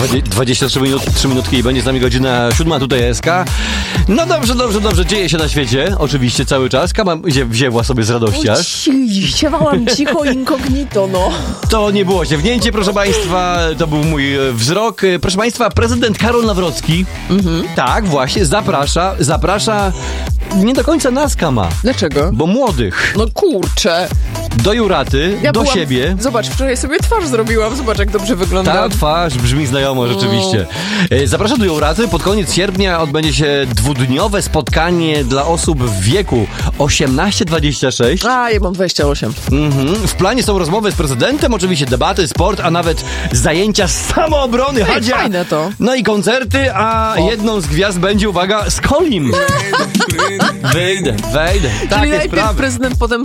23 minutki i będzie z nami godzina 7, tutaj SK. No dobrze, dzieje się na świecie, oczywiście cały czas. Kama wzięła sobie z radości. Siewałam cicho incognito, no. To nie było ziewnięcie, proszę państwa, to był mój wzrok. Proszę państwa, prezydent Karol Nawrocki, tak, właśnie, zaprasza nie do końca nas, Kama. Dlaczego? Bo młodych. No kurczę. Do Juraty, do siebie. Zobacz, wczoraj sobie twarz zrobiłam, zobacz jak dobrze wygląda. Ta twarz brzmi znajomo, rzeczywiście. Zapraszam do Juraty. Pod koniec sierpnia odbędzie się dwudniowe spotkanie dla osób w wieku 18-26. A, ja mam 28. W planie są rozmowy z prezydentem, oczywiście debaty, sport, a nawet zajęcia z samoobrony. Hadzia. Fajne to. No i koncerty, a jedną z gwiazd będzie, uwaga, Skolim. Wejdę. Czyli Takie najpierw sprawy. prezydent, potem